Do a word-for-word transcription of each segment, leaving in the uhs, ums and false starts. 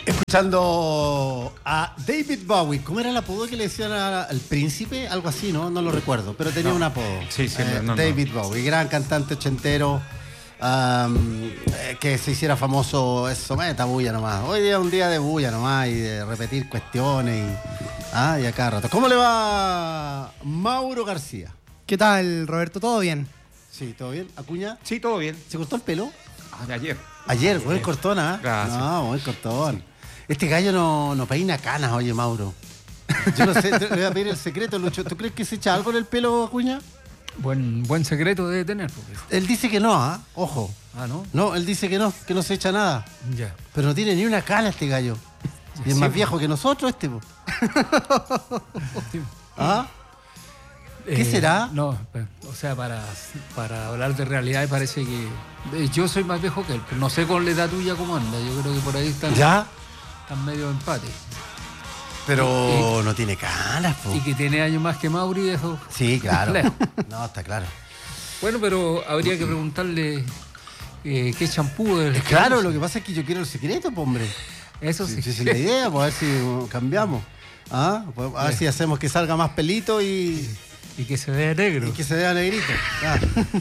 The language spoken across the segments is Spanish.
Escuchando a David Bowie. ¿Cómo era el apodo que le decían al príncipe? Algo así, ¿no? No lo recuerdo, pero tenía no. un apodo. Sí, sí, eh, no, David no. Bowie, gran cantante ochentero, um, eh, que se hiciera famoso, eso, meta bulla nomás. Hoy día es un día de bulla nomás y de repetir cuestiones y, ah, y a cada rato. ¿Cómo le va Mauro García? ¿Qué tal, Roberto? ¿Todo bien? Sí, ¿todo bien? ¿Acuña? Sí, todo bien. ¿Se cortó el pelo? Ah, de ayer. Ayer, buen cortón, ¿ah? ¿eh? Gracias. No, buen cortón. Sí. Este gallo no, no peina canas, oye, Mauro. Yo no sé, le voy a pedir el secreto, Lucho. ¿Tú crees que se echa algo en el pelo, Acuña? Buen, buen secreto debe tener. Porque... Él dice que no, ¿ah? ¿eh? Ojo. Ah, ¿no? No, él dice que no, que no se echa nada. Ya. Pero no tiene ni una cana este gallo. Y es sí, más viejo que nosotros este, po. ¿Ah? ¿Qué eh, será? No, o sea, para, para hablar de realidad parece que... Eh, yo soy más viejo que él, pero no sé con la edad tuya cómo anda. Yo creo que por ahí están... ¿Ya? Están medio empate. Pero y, no tiene canas, po. Y que tiene años más que Mauri, eso... Sí, claro. No, está claro. Bueno, pero habría que preguntarle eh, qué champú... Es claro, lo que pasa es que yo quiero el secreto, po, hombre. Eso sí. Esa es la idea, pues a ver si cambiamos. ¿Ah? Pues a ver si hacemos que salga más pelito y... Y que se vea negro. Y que se vea negrito. Ya.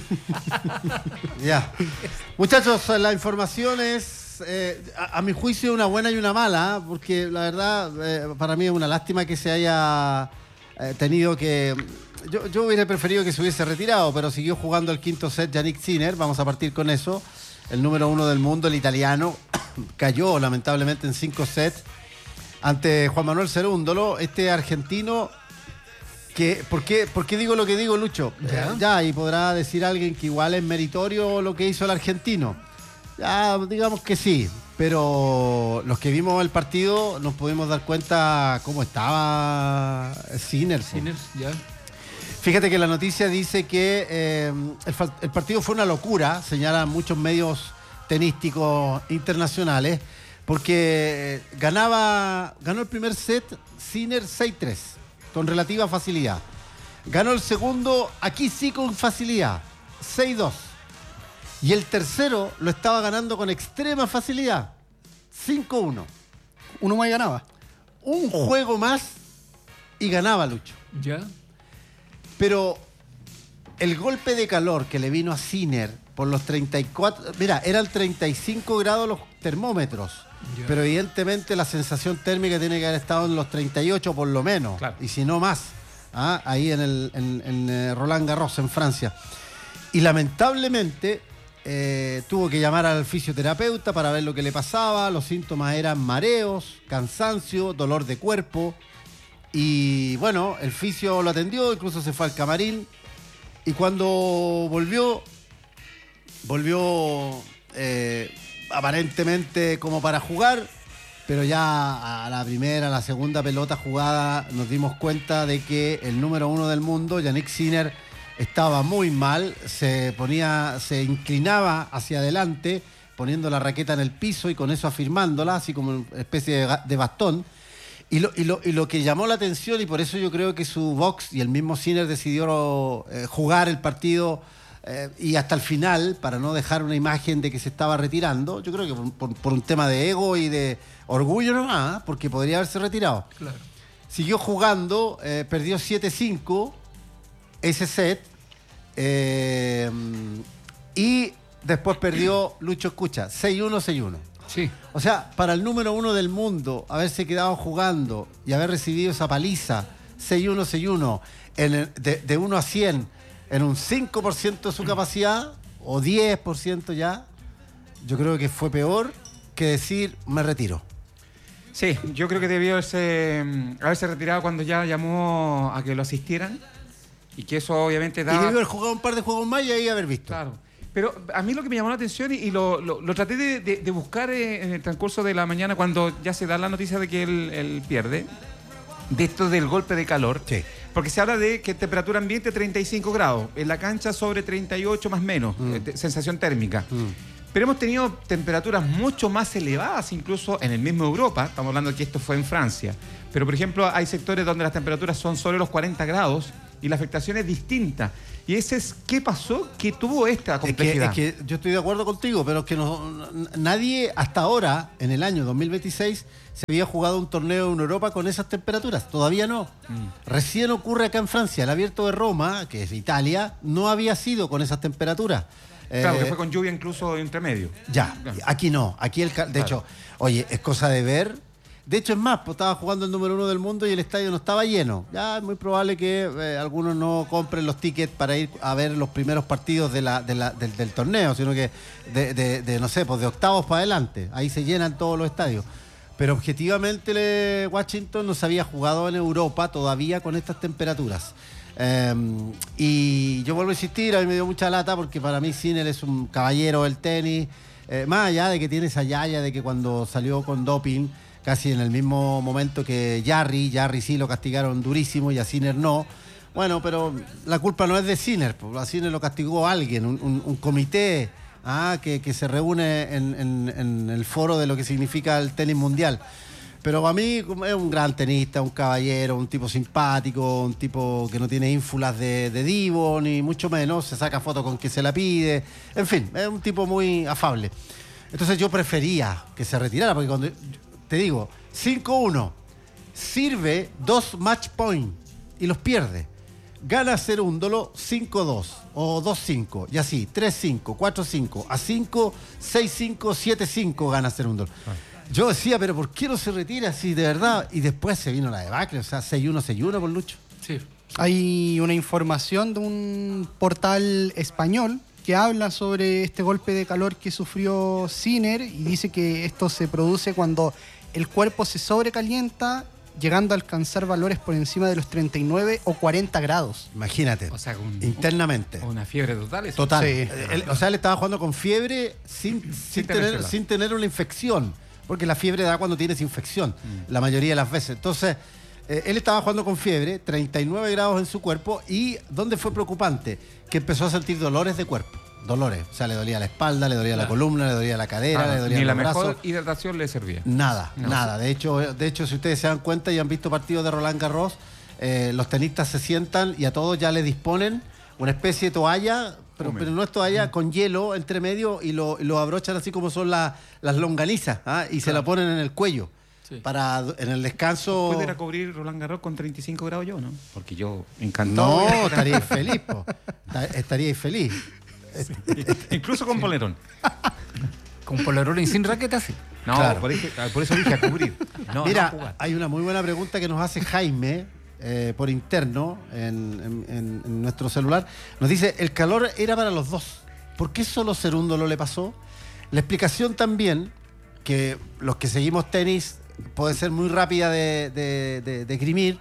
Ya. Muchachos, la información es, eh, a, a mi juicio, una buena y una mala, porque la verdad, eh, para mí es una lástima que se haya eh, tenido que... Yo, yo hubiera preferido que se hubiese retirado, pero siguió jugando el quinto set Yannick Sinner. Vamos a partir con eso. El número uno del mundo, el italiano, cayó lamentablemente en cinco sets ante Juan Manuel Cerúndolo. Este argentino... Que, ¿por, qué, ¿Por qué digo lo que digo, Lucho? ¿Ya? Eh, ya, y podrá decir alguien que igual es meritorio lo que hizo el argentino. Ya, digamos que sí, pero los que vimos el partido nos pudimos dar cuenta cómo estaba Sinner. Sinner, ya. Fíjate que la noticia dice que eh, el, el partido fue una locura, señalan muchos medios tenísticos internacionales, porque ganaba, ganó el primer set Sinner seis tres. Con relativa facilidad. Ganó el segundo, aquí sí con facilidad, seis dos. Y el tercero lo estaba ganando con extrema facilidad, cinco uno. Uno más y ganaba. Un juego más y ganaba, Lucho. Ya. Pero el golpe de calor que le vino a Sinner por los treinta y cuatro... Mira, eran treinta y cinco grados los termómetros. Yeah. Pero evidentemente la sensación térmica tiene que haber estado en los treinta y ocho por lo menos, claro. Y si no más, ¿ah? Ahí en, el, en, en eh, Roland Garros, en Francia. Y lamentablemente eh, tuvo que llamar al fisioterapeuta para ver lo que le pasaba. Los síntomas eran mareos, cansancio, dolor de cuerpo. Y bueno, el fisio lo atendió, incluso se fue al camarín. Y cuando volvió, volvió... Eh, aparentemente como para jugar, pero ya a la primera, a la segunda pelota jugada nos dimos cuenta de que el número uno del mundo, Yannick Sinner, estaba muy mal, se ponía, se inclinaba hacia adelante, poniendo la raqueta en el piso y con eso afirmándola, así como una especie de, de bastón. Y lo, y, lo, y lo que llamó la atención, y por eso yo creo que su box y el mismo Sinner decidió eh, jugar el partido Eh, y hasta el final, para no dejar una imagen de que se estaba retirando, yo creo que por, por, por un tema de ego y de orgullo nomás, porque podría haberse retirado. Claro. Siguió jugando, eh, perdió siete cinco ese set, eh, y después perdió, Lucho, escucha, seis uno, seis uno. Sí. O sea, para el número uno del mundo, haberse quedado jugando y haber recibido esa paliza, seis uno, seis uno, en el, de, de uno a cien, en un cinco por ciento de su capacidad, o diez por ciento ya, yo creo que fue peor que decir, me retiro. Sí, yo creo que debió haberse, haberse retirado cuando ya llamó a que lo asistieran, y que eso obviamente daba... Y debió haber jugado un par de juegos más y ahí haber visto. Claro. Pero a mí lo que me llamó la atención, y, y lo, lo, lo traté de, de, de buscar en el transcurso de la mañana, cuando ya se da la noticia de que él, él pierde, de esto del golpe de calor. Sí. Porque se habla de que temperatura ambiente treinta y cinco grados, en la cancha sobre treinta y ocho más menos, mm. eh, sensación térmica. Mm. Pero hemos tenido temperaturas mucho más elevadas, incluso en el mismo Europa. Estamos hablando de que esto fue en Francia. Pero, por ejemplo, hay sectores donde las temperaturas son sobre los cuarenta grados y la afectación es distinta. Y ese es qué pasó que tuvo esta Es que, complejidad. es que yo estoy de acuerdo contigo, pero es que no, nadie hasta ahora, en el año dos mil veintiséis, se había jugado un torneo en Europa con esas temperaturas. Todavía no. Mm. Recién ocurre acá en Francia. El Abierto de Roma, que es Italia, no había sido con esas temperaturas. Claro, eh, que fue con lluvia incluso entre medio. Ya, aquí no. Aquí, el, de claro. hecho, oye, es cosa de ver. De hecho, es más, pues estaba jugando el número uno del mundo y el estadio no estaba lleno. Ya es muy probable que eh, algunos no compren los tickets para ir a ver los primeros partidos de la, de la, del, del torneo, sino que de, de, de, no sé, pues de octavos para adelante. Ahí se llenan todos los estadios. Pero objetivamente le, Washington no se había jugado en Europa todavía con estas temperaturas. Eh, y yo vuelvo a insistir, a mí me dio mucha lata porque para mí Sinner es un caballero del tenis. Eh, más allá de que tiene esa yaya de que cuando salió con doping, casi en el mismo momento que Jarry, Jarry sí lo castigaron durísimo y a Sinner no. Bueno, pero la culpa no es de Sinner, pues a Sinner lo castigó alguien, un, un, un comité ah, que, que se reúne en, en, en el foro de lo que significa el tenis mundial. Pero a mí es un gran tenista, un caballero, un tipo simpático, un tipo que no tiene ínfulas de, de divo, ni mucho menos, se saca fotos con quien se la pide. En fin, es un tipo muy afable. Entonces yo prefería que se retirara, porque cuando... Te digo, cinco uno, sirve dos match point y los pierde. Gana Cerúndolo cinco dos o dos cinco, y así, tres cinco, cuatro cinco, a cinco, seis cinco, siete cinco gana Cerúndolo. Ah. Yo decía, pero ¿por qué no se retira así de verdad? Y después se vino la debacle, o sea, seis uno, seis uno por Lucho. Sí. Hay una información de un portal español que habla sobre este golpe de calor que sufrió Sinner y dice que esto se produce cuando el cuerpo se sobrecalienta, llegando a alcanzar valores por encima de los treinta y nueve o cuarenta grados. Imagínate, o sea, un, internamente. Una fiebre total. Eso. Total. Sí. Él, o sea, él estaba jugando con fiebre sin, sin, sin, tener, sin tener una infección, porque la fiebre da cuando tienes infección, mm. la mayoría de las veces. Entonces, eh, él estaba jugando con fiebre, treinta y nueve grados en su cuerpo, y ¿dónde fue preocupante? Que empezó a sentir dolores de cuerpo. Dolores, o sea, le dolía la espalda, le dolía claro. la columna, le dolía la cadera, ah, le dolía ni los la brazos. mejor hidratación le servía. Nada, no. nada. De hecho, de hecho, si ustedes se dan cuenta y han visto partidos de Roland Garros, eh, los tenistas se sientan y a todos ya les disponen una especie de toalla, pero, pero no es toalla, mm. con hielo entre medio y lo, lo abrochan así como son la, las longanizas, ¿ah? y claro. se la ponen en el cuello. Sí. Para en el descanso. ¿Puedo ir a cubrir Roland Garros con treinta y cinco grados yo, no? Porque yo encantado. No, estaríais feliz, po. Estaríais feliz. Incluso con polerón. Con polerón y sin raqueta, sí. No, claro. por, eso, por eso dije a cubrir. No, Mira, no hay una muy buena pregunta que nos hace Jaime eh, por interno en, en, en nuestro celular. Nos dice, el calor era para los dos. ¿Por qué solo Cerúndolo le pasó? La explicación también, que los que seguimos tenis puede ser muy rápida de, de, de, de esgrimir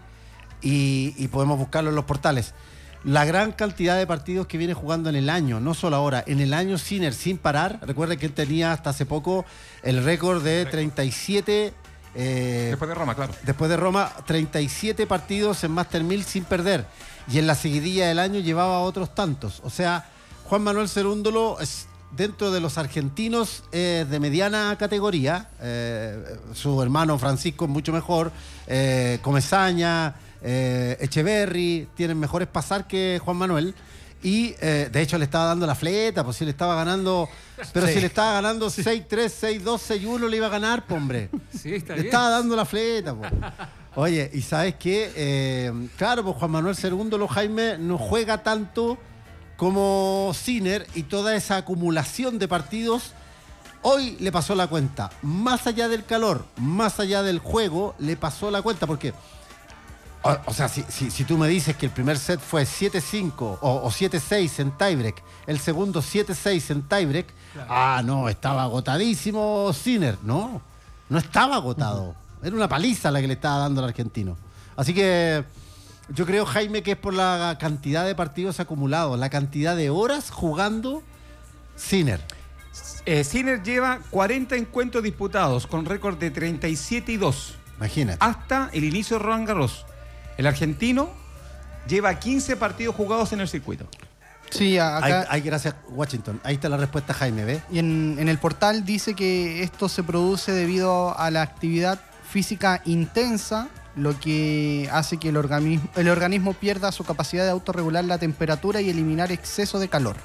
y, y podemos buscarlo en los portales. La gran cantidad de partidos que viene jugando en el año, no solo ahora, en el año Sinner sin parar. Recuerden que él tenía hasta hace poco el récord de treinta y siete... Eh, después de Roma, claro. Después de Roma, treinta y siete partidos en Master mil sin perder. Y en la seguidilla del año llevaba otros tantos. O sea, Juan Manuel Cerúndolo es dentro de los argentinos eh, de mediana categoría. Eh, su hermano Francisco es mucho mejor. Eh, Comesaña... Eh, Echeverry tienen mejores pasar que Juan Manuel y eh, de hecho le estaba dando la fleta, pues si le estaba ganando, pero sí. si le estaba ganando sí. seis tres, seis dos, seis uno le iba a ganar, po, hombre. Sí, está le bien. estaba dando la fleta, po. Oye, y sabes qué, eh, claro, pues Juan Manuel Cerúndolo, Jaime, no juega tanto como Sinner y toda esa acumulación de partidos hoy le pasó la cuenta. Más allá del calor, más allá del juego, le pasó la cuenta porque O, o sea, si, si, si tú me dices que el primer set fue siete cinco o, o siete seis en tiebreak, el segundo siete seis en tiebreak, claro. ah, no, estaba agotadísimo Sinner. No, no estaba agotado. Uh-huh. Era una paliza la que le estaba dando al argentino. Así que yo creo, Jaime, que es por la cantidad de partidos acumulados, la cantidad de horas jugando Sinner. Eh, Sinner lleva cuarenta encuentros disputados con récord de treinta y siete y dos. Imagínate. Hasta el inicio de Roland Garros. El argentino lleva quince partidos jugados en el circuito. Sí, acá... Hay, hay, gracias, Washington. Ahí está la respuesta, Jaime, ¿ves? Y en, en el portal dice que esto se produce debido a la actividad física intensa, lo que hace que el organismo, el organismo pierda su capacidad de autorregular la temperatura y eliminar exceso de calor.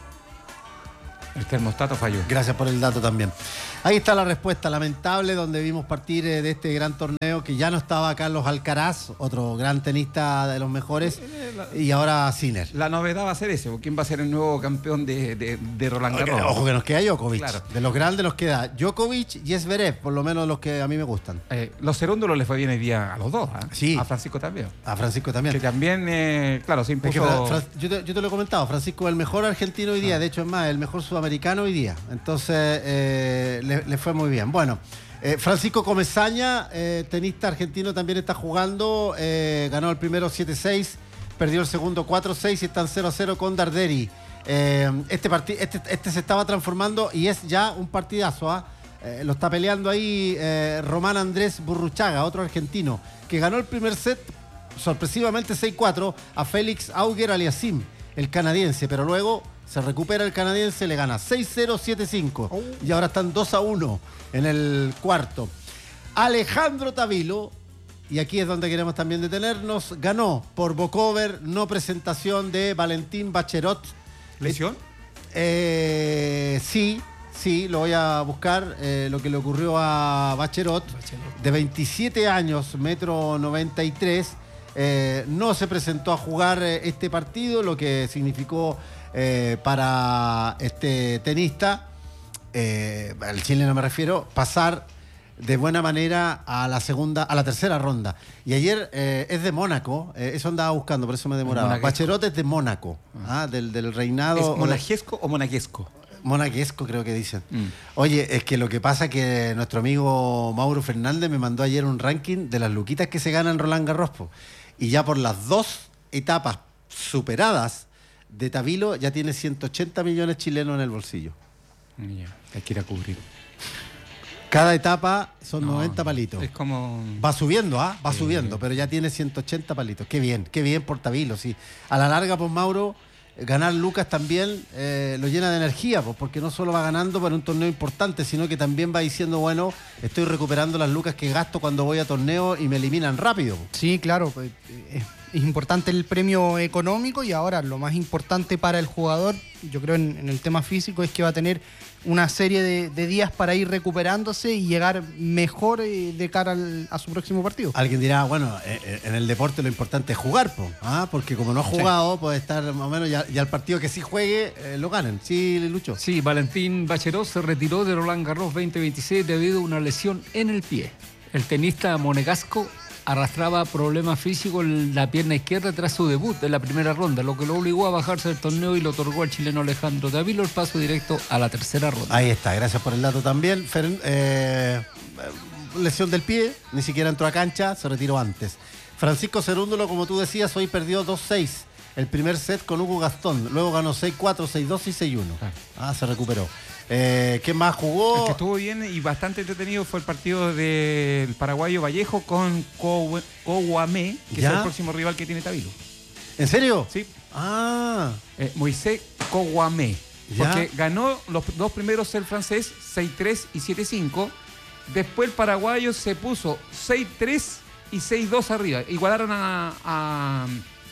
El termostato falló. Gracias por el dato también. Ahí está la respuesta lamentable, donde vimos partir eh, de este gran torneo, que ya no estaba Carlos Alcaraz, otro gran tenista de los mejores, y ahora Sinner. La novedad va a ser ese, ¿quién va a ser el nuevo campeón de, de, de Roland Garros? Ojo, ojo que nos queda Djokovic. Claro. De los grandes nos queda Djokovic y Zverev, por lo menos los que a mí me gustan. Eh, los cerúndulos les fue bien hoy día a los dos, ¿eh? Sí. A Francisco también. A Francisco también. Que también, eh, claro, se Es que impuso... Fra- Fra- yo, te, yo te lo he comentado, Francisco es el mejor argentino hoy día, Ah. de hecho es más, el mejor sudamericano hoy día. Entonces eh, le, le fue muy bien. Bueno, eh, Francisco Comesaña, eh, tenista argentino, también está jugando, eh, ganó el primero siete seis, perdió el segundo cuatro seis y están cero a cero con Darderi. Eh, este, parti- este, este se estaba transformando y es ya un partidazo, ¿ah? Eh, lo está peleando ahí eh, Román Andrés Burruchaga, otro argentino, que ganó el primer set sorpresivamente seis cuatro a Félix Auger Aliassime, el canadiense, pero luego se recupera el canadiense, le gana seis cero siete cinco Oh. y ahora están dos a uno en el cuarto. Alejandro Tavilo, y aquí es donde queremos también detenernos, ganó por walkover, no presentación de Valentín Baccherot. ¿Lesión? Eh, sí, sí, lo voy a buscar, eh, lo que le ocurrió a Baccherot, Bachelot. de veintisiete años, metro noventa y tres, eh, no se presentó a jugar eh, este partido, lo que significó eh, para este tenista, eh, al chileno me refiero, pasar de buena manera a la segunda, a la tercera ronda. Y ayer eh, es de Mónaco, eh, eso andaba buscando, por eso me demoraba. Monaguesco. Baccherot es de Mónaco, ah, del, del reinado. ¿Es o de- monajesco o monaguesco? Monaguesco creo que dicen. Mm. Oye, es que lo que pasa es que nuestro amigo Mauro Fernández me mandó ayer un ranking de las luquitas que se ganan Roland Garros, po. Y ya por las dos etapas superadas de Tavilo ya tiene ciento ochenta millones chilenos en el bolsillo. Ya, hay que ir a cubrir. Cada etapa son No, noventa palitos. Es como... Va subiendo, ¿ah? Va Sí. subiendo, pero ya tiene ciento ochenta palitos. Qué bien, qué bien por Tavilo, sí. A la larga, pues Mauro, eh, ganar Lucas también eh, lo llena de energía, pues, porque no solo va ganando para un torneo importante, sino que también va diciendo, bueno, estoy recuperando las lucas que gasto cuando voy a torneo y me eliminan rápido. Sí, claro, pues, es, es importante el premio económico y ahora lo más importante para el jugador, yo creo en, en el tema físico, es que va a tener una serie de, de días para ir recuperándose y llegar mejor eh, de cara al- a su próximo partido. Alguien dirá, bueno, eh, eh, en el deporte lo importante es jugar, po, ¿ah? Porque como no ha jugado, puede estar más o menos, y, a- y al partido que sí juegue, eh, lo ganen. Sí, Lucho. Sí, Valentín Baccherot se retiró de Roland Garros veinte veintiséis debido a una lesión en el pie. El tenista monegasco arrastraba problemas físicos en la pierna izquierda tras su debut en la primera ronda, lo que lo obligó a bajarse del torneo y le otorgó al chileno Alejandro Tavilo el paso directo a la tercera ronda. Ahí está, gracias por el dato también. Fer- eh, lesión del pie, ni siquiera entró a cancha, se retiró antes. Francisco Cerúndulo, como tú decías, hoy perdió dos seis. El primer set con Hugo Gastón, luego ganó seis cuatro, seis dos y seis uno. Claro. Ah, se recuperó. Eh, ¿Qué más El jugó? que estuvo bien y bastante entretenido fue el partido del paraguayo Vallejo con Cowe- Coguamé, que ¿Ya? es el próximo rival que tiene Tavilo. ¿En serio? Sí. Ah, Eh, Moisés Coguamé. ¿Ya? Porque ganó los dos primeros el francés, seis tres y siete cinco. Después el paraguayo se puso seis tres y seis dos arriba. Igualaron a, a,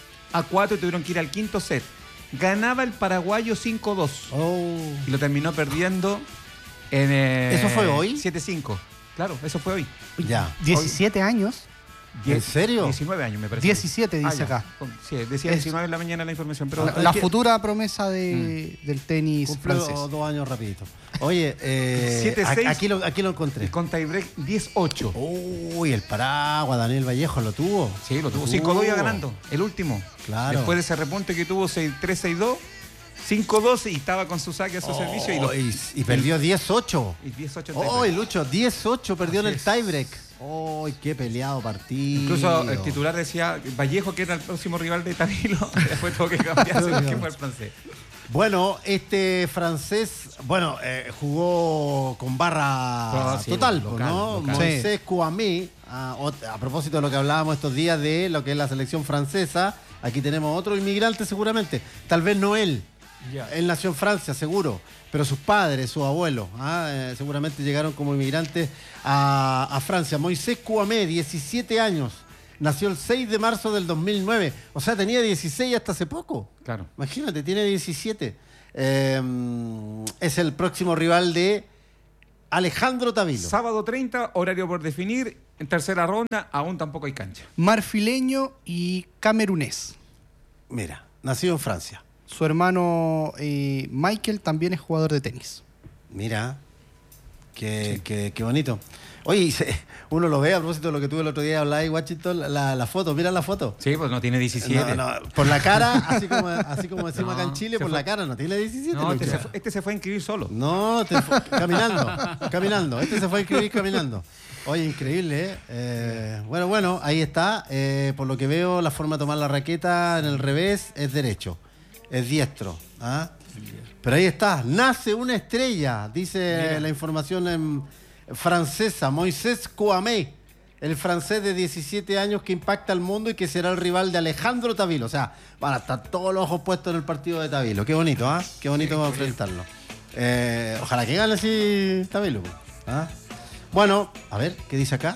a cuatro y tuvieron que ir al quinto set. Ganaba el paraguayo cinco dos. oh. Y lo terminó perdiendo en... eh, ¿Eso fue hoy? siete cinco. Claro, eso fue hoy. Ya. diecisiete años, ¿En serio? diecinueve años me parece. diecisiete dice Ah, ya. acá. Sí, decía Es- diecinueve en la mañana la información, pero... La, hay la que- futura promesa de, del tenis Cumplió francés. dos años rapidito. Oye, eh, siete seis. a- aquí, lo, aquí lo encontré. Con tiebreak diez ocho. Uy, el Paraguas, Daniel Vallejo, ¿lo tuvo? Sí, lo tuvo. cinco dos iba ganando. El último. Claro. Después de ese repunte que tuvo seis tres seis dos, cinco dos y estaba con su saque a su servicio y, lo, Oh, y, y perdió diez ocho. y diez ocho en ¡Uy, tiebreak. Lucho! diez ocho perdió en el Así es. tiebreak. ¡Uy, qué peleado partido! Incluso el titular decía Vallejo, que era el próximo rival de Tavilo, después tuvo que cambiarse porque fue el francés. Bueno, este francés, bueno, eh, jugó con barra Ah, sí, total, local, ¿no? local. Moisés Kouamé, a, ot- a propósito de lo que hablábamos estos días de lo que es la selección francesa, aquí tenemos otro inmigrante seguramente, tal vez no él, Ya. él nació en Francia seguro, pero sus padres, sus abuelos, ah, eh, seguramente llegaron como inmigrantes a, a Francia. Moisés Kouamé, diecisiete años, nació el seis de marzo del dos mil nueve. O sea, tenía dieciséis hasta hace poco. Claro. Imagínate, tiene diecisiete. Eh, es el próximo rival de Alejandro Tavilo. Sábado treinta, horario por definir. En tercera ronda, aún tampoco hay cancha. Marfileño y camerunés. Mira, nacido en Francia. Su hermano eh, Michael también es jugador de tenis. Mira, qué, sí. qué, qué bonito. Oye, y se, uno lo ve a propósito de lo que tuve el otro día, hablaba de Washington, la, la foto, mira la foto. Sí, pues no tiene diecisiete. No, no, por la cara, así como, así como decimos no, acá en Chile, por fue. la cara no tiene diecisiete. No, este se, fue, este se fue a inscribir solo. No, te fue, caminando, caminando. Este se fue a inscribir caminando. Oye, increíble, ¿eh? eh bueno, bueno, ahí está. Eh, por lo que veo, la forma de tomar la raqueta en el revés es derecho, es diestro. ¿Ah? Pero ahí está, nace una estrella, dice Mira. la información en francesa, Moisés Kouamé, el francés de diecisiete años que impacta al mundo y que será el rival de Alejandro Tavilo. O sea, van a estar todos los ojos puestos en el partido de Tavilo. Qué bonito, ¿ah? ¿eh? Qué bonito sí, enfrentarlo. Eh, ojalá que gane así Tavilo. ¿Ah? Bueno, a ver, ¿qué dice acá?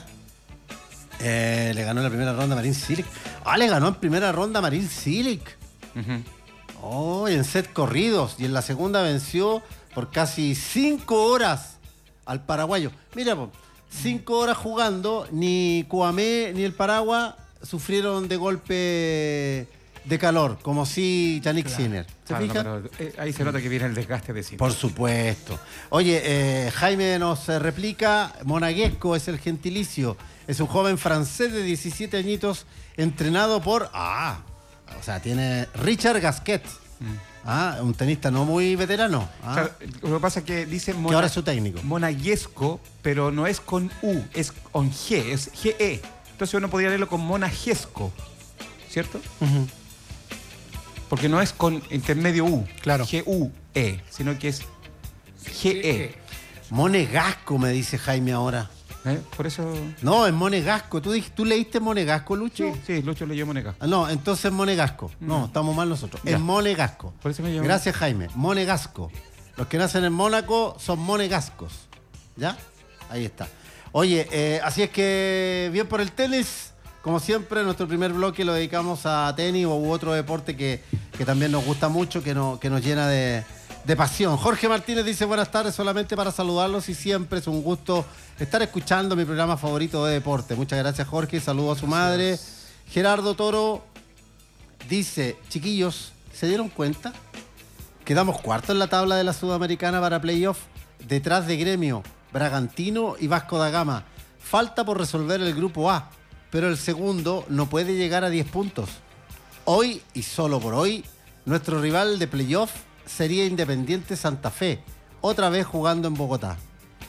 Eh, le ganó en la primera ronda a Marin Cilic. Ah, le ganó en primera ronda a Marin Cilic. Uh-huh. Oh, en set corridos. Y en la segunda venció por casi cinco horas al paraguayo. Mira, po, cinco horas jugando, ni Kouamé ni el Paragua sufrieron de golpe de calor, como si Yannick claro. Sinner. ¿Se claro, fija? No, pero, eh, ahí se nota que viene el desgaste de Sinner. Por supuesto. Oye, eh, Jaime nos eh, replica, monegasco es el gentilicio. Es un joven francés de diecisiete añitos entrenado por... Ah, o sea, tiene Richard Gasquet. Mm. Ah, un tenista no muy veterano. Ah. Claro, lo que pasa es que dice Mona, que ahora es su técnico. Monegasco, pero no es con U, es con G, es G E. Entonces uno podría leerlo con monegasco, ¿cierto? Uh-huh. Porque no es con intermedio U, claro. G U E, sino que es G E. Monegasco, me dice Jaime ahora. ¿Eh? Por eso... No, es monegasco. ¿Tú, ¿Tú leíste monegasco, Lucho? Sí, sí, Lucho leyó monegasco. No, entonces monegasco. No, mm. estamos mal nosotros. Ya. Es monegasco. Por eso me llamo... Gracias, Jaime. Monegasco. Los que nacen en Mónaco son monegascos. ¿Ya? Ahí está. Oye, eh, así es que bien por el tenis. Como siempre, nuestro primer bloque lo dedicamos a tenis u otro deporte que, que también nos gusta mucho, que, no, que nos llena de, de pasión. Jorge Martínez dice buenas tardes, solamente para saludarlos y siempre es un gusto estar escuchando mi programa favorito de deporte. Muchas gracias, Jorge. Saludo a su madre. Gerardo Toro dice, chiquillos, ¿se dieron cuenta? Quedamos cuarto en la tabla de la Sudamericana para playoff, detrás de Gremio, Bragantino y Vasco da Gama. Falta por resolver el grupo A, pero el segundo no puede llegar a diez puntos. Hoy, y solo por hoy, nuestro rival de playoff sería Independiente Santa Fe, otra vez jugando en Bogotá.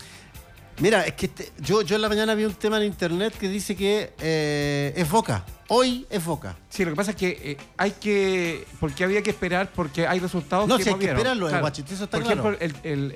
Mira, es que este, yo, yo en la mañana vi un tema en internet que dice que eh, es Boca. Hoy es Boca. Sí, lo que pasa es que eh, hay que... Porque había que esperar porque hay resultados no, que si hay que esperarlo, claro. el Guachito, eso está por claro. Por ejemplo, el, el,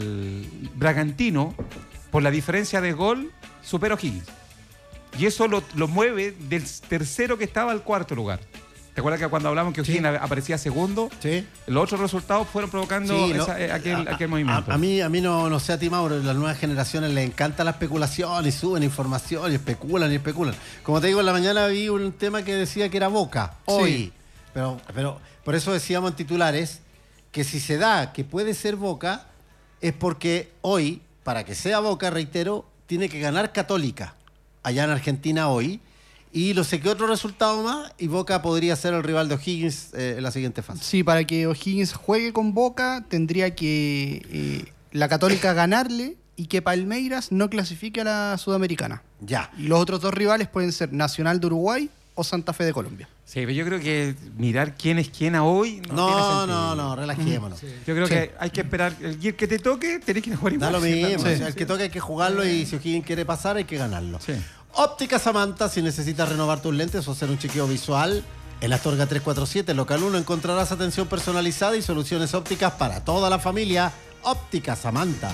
el Bragantino, por la diferencia de gol, supera a O'Higgins. Y eso lo, lo mueve del tercero que estaba al cuarto lugar. ¿Te acuerdas que cuando hablamos que O'Higgins sí. aparecía segundo? Sí. Los otros resultados fueron provocando sí, no, esa, eh, aquel, a, aquel movimiento. A, a mí, a mí no, no sé a ti, Mauro, las nuevas generaciones les encanta la especulación y suben información y especulan y especulan. Como te digo, en la mañana vi un tema que decía que era Boca, hoy. Sí. Pero, pero por eso decíamos en titulares que si se da que puede ser Boca, es porque hoy, para que sea Boca, reitero, tiene que ganar Católica, allá en Argentina hoy. Y no sé qué otro resultado más, y Boca podría ser el rival de O'Higgins eh, en la siguiente fase. Sí, para que O'Higgins juegue con Boca, tendría que eh, la Católica ganarle y que Palmeiras no clasifique a la Sudamericana. Ya. Y los otros dos rivales pueden ser Nacional de Uruguay o Santa Fe de Colombia. Sí, pero yo creo que mirar quién es quién a hoy no, no tiene sentido. No, no, relajémonos. Sí. Yo creo sí. que hay que esperar. El que te toque, tenés que jugar igual. Da lo mismo. Sí. O sea, el que toque hay que jugarlo y si O'Higgins quiere pasar, hay que ganarlo. Sí. Óptica Samantha, si necesitas renovar tus lentes o hacer un chequeo visual, en Astorga trescientos cuarenta y siete, local uno, encontrarás atención personalizada y soluciones ópticas para toda la familia. Óptica Samantha.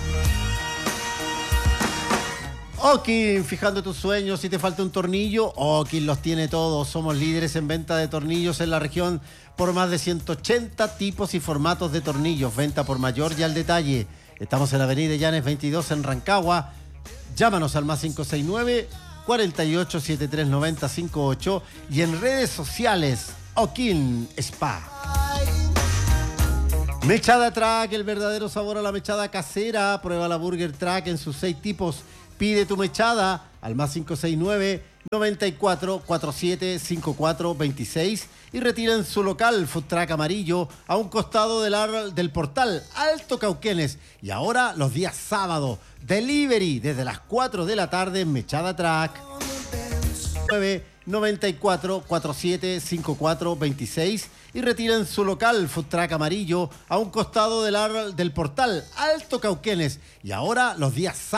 Okin, fijando tus sueños, si te falta un tornillo, Okin los tiene todos. Somos líderes en venta de tornillos en la región por más de ciento ochenta tipos y formatos de tornillos. Venta por mayor y al detalle. Estamos en la avenida Llanes veintidós en Rancagua. Llámanos al más cinco seis nueve, cuarenta y ocho, setenta y tres, noventa, cincuenta y ocho y en redes sociales Okin Spa. Mechada Track, el verdadero sabor a la mechada casera. Prueba la Burger Track en sus seis tipos. Pide tu mechada al más cinco seis nueve, noventa y cuatro, cuarenta y siete, cincuenta y cuatro, veintiséis y retira en su local Food Track Amarillo a un costado del, ar- del portal Alto Cauquenes. Y ahora los días sábado, delivery desde las cuatro de la tarde en Mechada Track. nueve, noventa y cuatro, cuarenta y siete, cincuenta y cuatro, veintiséis y retira en su local Food Track Amarillo a un costado del, ar- del portal Alto Cauquenes. Y ahora los días sábado.